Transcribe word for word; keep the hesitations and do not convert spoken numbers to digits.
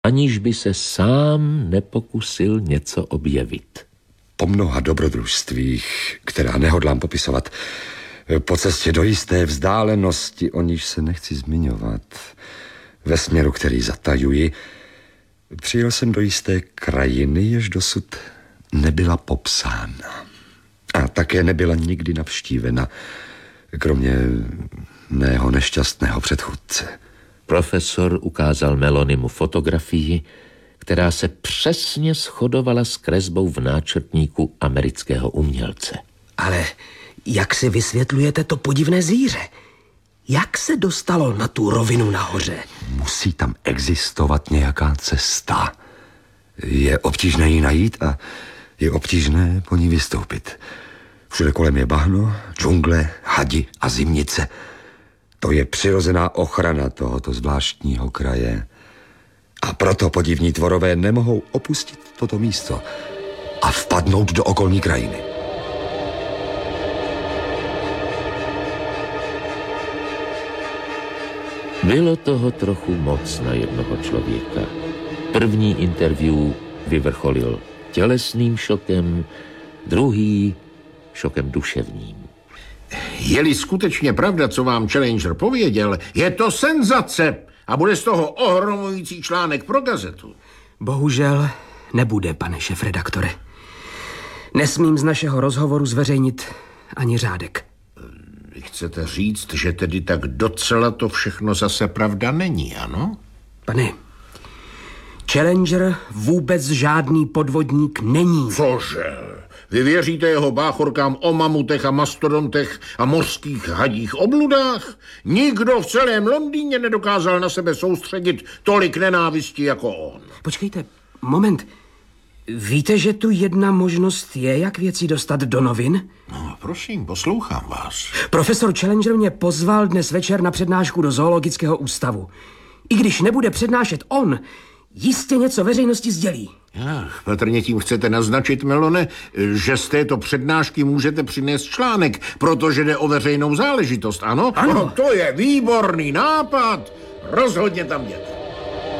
aniž by se sám nepokusil něco objevit. Po mnoha dobrodružstvích, která nehodlám popisovat, po cestě do jisté vzdálenosti, o níž se nechci zmiňovat, ve směru, který zatajuji, přijel jsem do jisté krajiny, jež dosud nebyla popsána. A také nebyla nikdy navštívena, kromě mého nešťastného předchůdce. Profesor ukázal Melonimu fotografii, která se přesně shodovala s kresbou v náčrtníku amerického umělce. Ale jak si vysvětlujete to podivné zvíře? Jak se dostalo na tu rovinu nahoře? Musí tam existovat nějaká cesta. Je obtížné ji najít a je obtížné po ní vystoupit. Všude kolem je bahno, džungle, hadi a zimnice. To je přirozená ochrana tohoto zvláštního kraje. A proto podivní tvorové nemohou opustit toto místo a vpadnout do okolní krajiny. Bylo toho trochu moc na jednoho člověka. První interview vyvrcholil tělesným šokem, druhý šokem duševním. Je-li skutečně pravda, co vám Challenger pověděl, je to senzace a bude z toho ohromující článek pro gazetu. Bohužel nebude, pane šefredaktore. Nesmím z našeho rozhovoru zveřejnit ani řádek. Vy chcete říct, že tedy tak docela to všechno zase pravda není, ano? Pane, Challenger vůbec žádný podvodník není. Cože? Vy věříte jeho báchorkám o mamutech a mastodontech a mořských hadích obludách? Nikdo v celém Londýně nedokázal na sebe soustředit tolik nenávisti jako on. Počkejte, moment. Víte, že tu jedna možnost je, jak věci dostat do novin? No, prosím, poslouchám vás. Profesor Challenger mě pozval dnes večer na přednášku do zoologického ústavu. I když nebude přednášet on, jistě něco veřejnosti sdělí. Ach, patrně tím chcete naznačit, Melone, že z této přednášky můžete přinést článek, protože jde o veřejnou záležitost, ano? Ano. No, to je výborný nápad. Rozhodně tam jděte.